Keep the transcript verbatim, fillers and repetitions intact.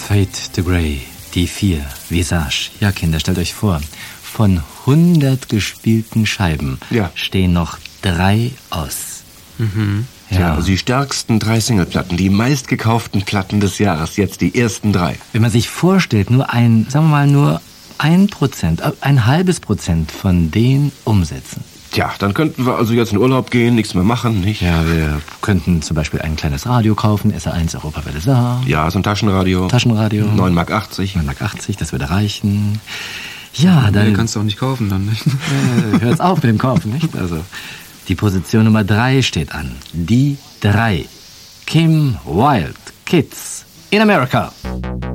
Fade to Grey, die vier, Visage. Ja, Kinder, stellt euch vor, von hundert gespielten Scheiben ja. stehen noch drei aus. Mhm. Ja, ja, also die stärksten drei Singleplatten, die meistgekauften Platten des Jahres, jetzt die ersten drei. Wenn man sich vorstellt, nur ein, sagen wir mal, nur ein Prozent, ein halbes Prozent von denen umsetzen. Tja, dann könnten wir also jetzt in Urlaub gehen, nichts mehr machen, nicht? Ja, wir könnten zum Beispiel ein kleines Radio kaufen, S R eins Europawelle Saar. Ja, so ein Taschenradio. Taschenradio. neun Mark achtzig. neun Mark achtzig, das würde reichen. Ja, ja dann... kannst du auch nicht kaufen dann, nicht? Äh, hört's auf mit dem Kaufen, nicht? Also, die Position Nummer drei steht an. Die drei. Kim Wilde, Kids in America.